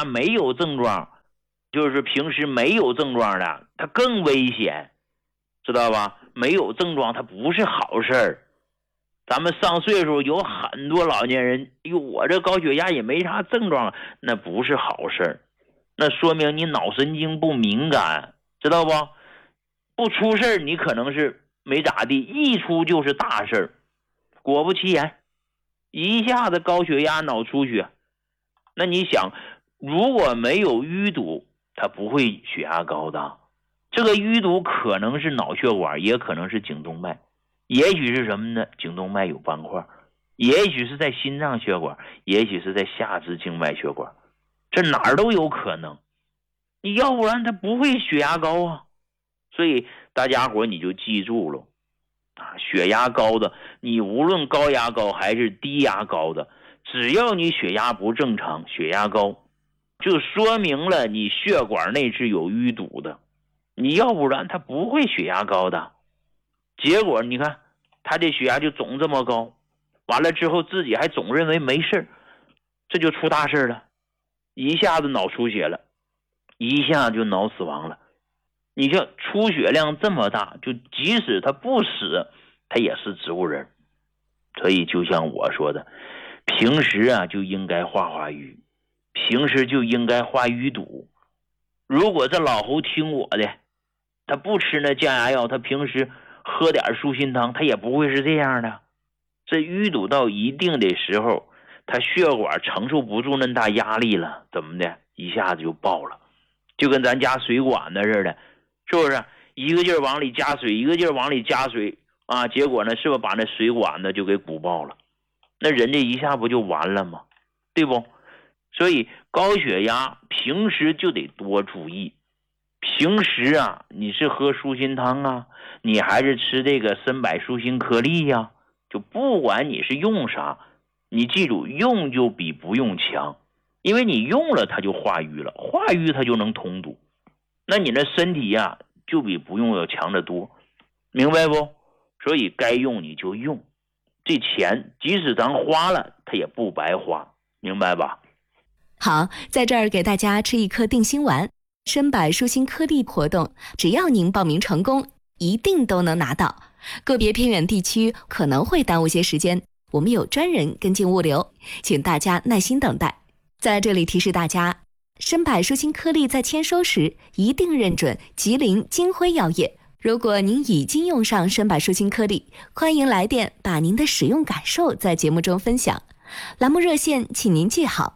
压没有症状，就是平时没有症状的，它更危险，知道吧？没有症状它不是好事儿。咱们上岁数有很多老年人，哟，我这高血压也没啥症状，那不是好事儿，那说明你脑神经不敏感，知道不？不出事儿你可能是没咋地，一出就是大事儿。果不其然，一下子高血压脑出血，那你想，如果没有淤堵，它不会血压高的。这个淤堵可能是脑血管，也可能是颈动脉，也许是什么呢？颈动脉有斑块，也许是在心脏血管，也许是在下肢静脉血管，这哪儿都有可能。你要不然它不会血压高啊。所以大家伙你就记住了啊，血压高的，你无论高压高还是低压高的，只要你血压不正常，血压高，就说明了你血管内是有淤堵的，你要不然它不会血压高的。结果你看他这血压就总这么高，完了之后自己还总认为没事，这就出大事了，一下子脑出血了，一下就脑死亡了。你像出血量这么大，就即使他不死，他也是植物人。所以就像我说的，平时啊就应该化化瘀，平时就应该化淤堵。如果这老侯听我的，他不吃那降压药，他平时喝点舒心汤，他也不会是这样的。这淤堵到一定的时候，他血管承受不住那大压力了，怎么的，一下子就爆了，就跟咱家水管子似的，是不是一个劲儿往里加水，一个劲儿往里加水啊？结果呢，是不是把那水管子就给鼓爆了？那人家一下不就完了吗？对不？所以高血压平时就得多注意。平时啊，你是喝舒心汤啊，你还是吃这个参柏舒心颗粒呀，就不管你是用啥，你记住，用就比不用强，因为你用了它就化瘀了，化瘀它就能通堵。那你的身体啊，就比不用要强得多，明白不？所以该用你就用，这钱即使咱花了，它也不白花，明白吧？ 好，在这儿给大家吃一颗定心丸，参柏舒心颗粒活动，只要您报名成功，一定都能拿到。个别偏远地区可能会耽误些时间，我们有专人跟进物流，请大家耐心等待。在这里提示大家，参柏舒心颗粒在签收时一定认准吉林金辉药业。如果您已经用上参柏舒心颗粒，欢迎来电把您的使用感受在节目中分享。栏目热线请您记好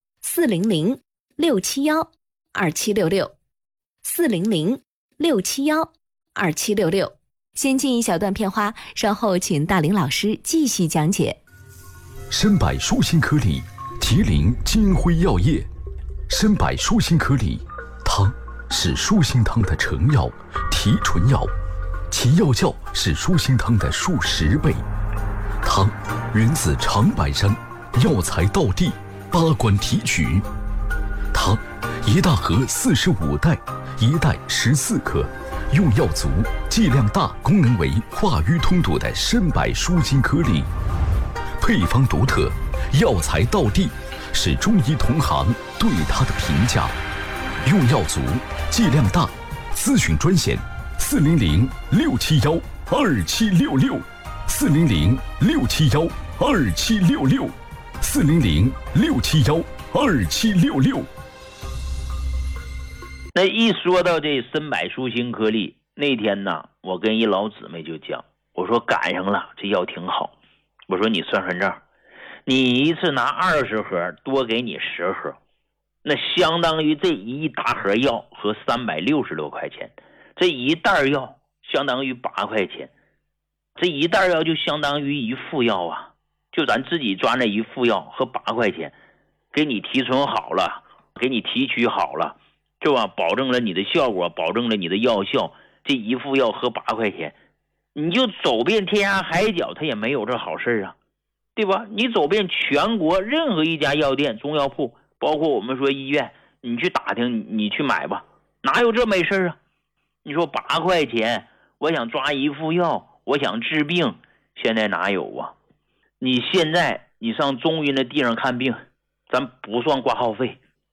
：400-671-2766，400-671-2766。先进一小段片花，稍后请大林老师继续讲解。 参柏舒心颗粒，吉林金辉药业。参柏舒心颗粒，汤是舒心汤的成药、提纯药，其药效是舒心汤的数10倍。汤源自长白山，药材道地，8关提取。汤一大盒45袋，一袋14克，用药足、剂量大，功能为化瘀通堵的参柏舒心颗粒。配方独特，药材道地，是中医同行对它的评价。用药足，剂量大，咨询专线400-671-2766，400-671-2766，400-671-2766。 那一说到这参柏舒心颗粒，那天呢，我跟一老姊妹就讲，我说赶上了，这药挺好。我说你算算账，你一次拿20盒，多给你10盒，那相当于这一大盒药和360块钱，这一袋药相当于8块钱，这一袋药就相当于一副药啊，就咱自己抓那一副药和8块钱，给你提纯好了，给你提取好了，是吧？保证了你的效果，保证了你的药效，这一副药合8块钱，你就走遍天涯海角，它也没有这好事啊，对吧？你走遍全国任何一家药店、中药铺，包括我们说医院，你去打听，你去买吧，哪有这没事啊？你说8块钱，我想抓一副药，我想治病，现在哪有啊？你现在你上中医那地上看病，咱不算挂号费，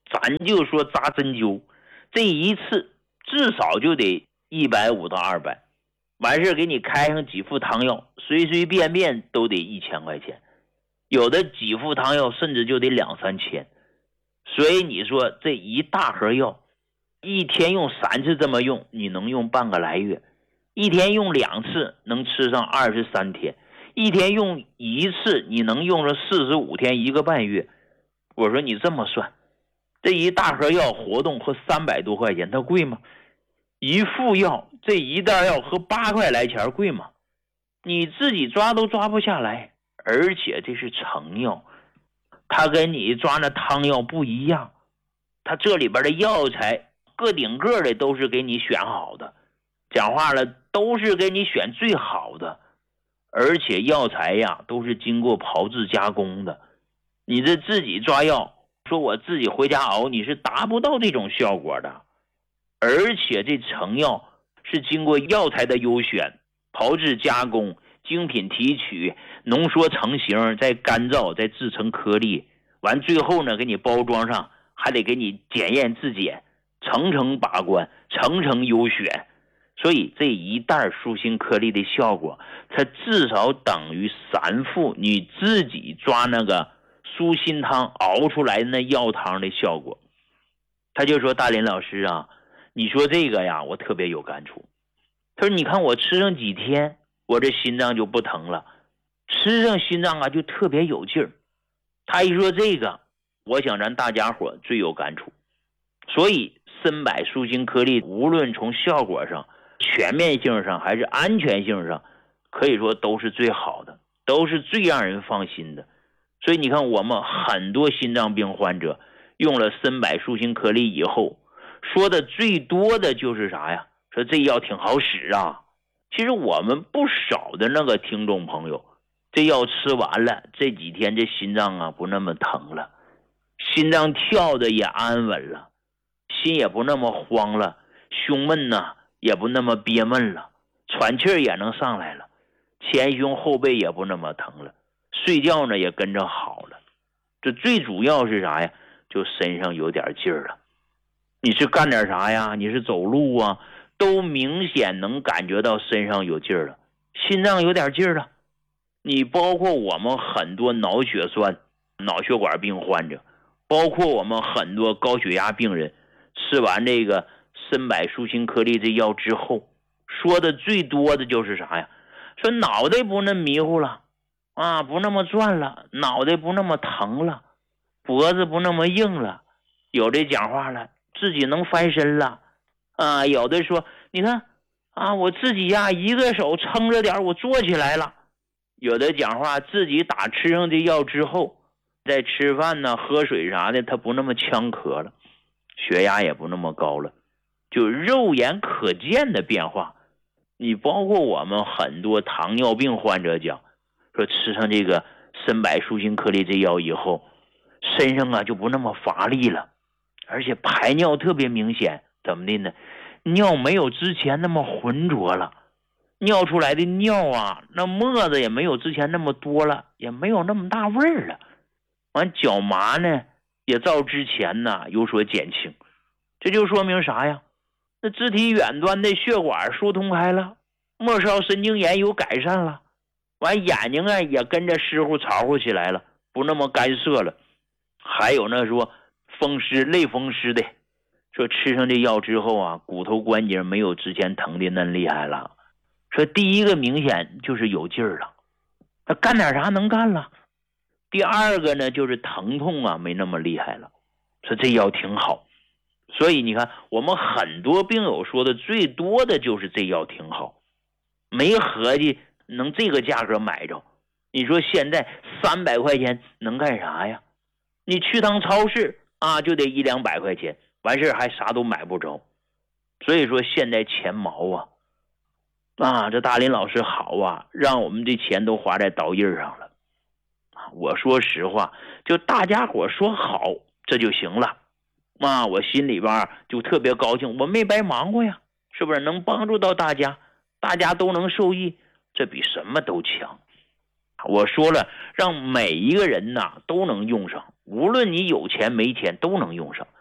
咱就说扎针灸，这一次至少就得150到200，完事给你开上几副汤药，随随便便都得1000块钱，有的几副汤药甚至就得2、3千。所以你说这一大盒药，一天用3次这么用，你能用半个来月；一天用2次，能吃上23天；一天用1次，你能用上45天，1个半月。我说你这么算，这一大盒药活动和300多块钱，它贵吗？一副药，这一袋药和8块来钱贵吗？你自己抓都抓不下来，而且这是成药，它跟你抓那汤药不一样，它这里边的药材个顶个的都是给你选好的，讲话了都是给你选最好的，而且药材呀都是经过炮制加工的。你这自己抓药，说我自己回家熬，你是达不到这种效果的。而且这成药是经过药材的优选、炮制加工、精品提取、浓缩成型，再干燥，再制成颗粒，完最后呢给你包装上，还得给你检验质检，层层把关，层层优选。所以这一袋舒心颗粒的效果，它至少等于3副你自己抓那个舒心汤熬出来的那药汤的效果。他就说大林老师啊，你说这个呀我特别有感触。他说你看我吃上几天，我这心脏就不疼了，吃上心脏啊就特别有劲儿。他一说这个，我想咱大家伙最有感触。所以参柏舒心颗粒无论从效果上、全面性上还是安全性上，可以说都是最好的，都是最让人放心的。所以你看我们很多心脏病患者用了参柏舒心颗粒以后，说的最多的就是啥呀？说这药挺好使啊。其实我们不少的那个听众朋友，这药吃完了，这几天这心脏啊不那么疼了，心脏跳的也安稳了，心也不那么慌了，胸闷呢也不那么憋闷了，喘气儿也能上来了，前胸后背也不那么疼了，睡觉呢也跟着好了。这最主要是啥呀？就身上有点劲儿了。你是干点啥呀？你是走路啊，都明显能感觉到身上有劲儿了，心脏有点劲儿了。你包括我们很多脑血栓、脑血管病患者，包括我们很多高血压病人，吃完这个参柏舒心颗粒这药之后，说的最多的就是啥呀？说脑袋不那么迷糊了啊，不那么转了，脑袋不那么疼了，脖子不那么硬了，有的讲话了自己能翻身了啊，有的说你看啊，我自己呀一个手撑着点我坐起来了，有的讲话自己打吃上这药之后，在吃饭呢喝水啥的他不那么呛咳了，血压也不那么高了，就肉眼可见的变化。你包括我们很多糖尿病患者讲，说吃上这个参柏舒心颗粒这药以后，身上啊就不那么乏力了，而且排尿特别明显。怎么的呢？尿没有之前那么浑浊了，尿出来的尿啊，那沫子也没有之前那么多了，也没有那么大味儿了。完脚麻呢也照之前呢有所减轻。这就说明啥呀？那肢体远端的血管疏通开了，末梢神经炎有改善了，完眼睛啊也跟着湿乎潮乎起来了，不那么干涩了。还有呢说风湿类风湿的，说吃上这药之后啊，骨头关节没有之前疼的那厉害了。说第一个明显就是有劲儿了，干点啥能干了。第二个呢就是疼痛啊没那么厉害了，说这药挺好。所以你看我们很多病友说的最多的就是这药挺好，没合计能这个价格买着。你说现在300块钱能干啥呀？你去趟超市啊就得100-200块钱，完事还啥都买不着。所以说现在钱毛啊，这大林老师好啊，让我们这钱都花在刀印上了。我说实话，就大家伙说好这就行了啊，我心里边就特别高兴，我没白忙活呀，是不是？能帮助到大家，大家都能受益，这比什么都强。我说了，让每一个人呐都能用上，无论你有钱没钱都能用上。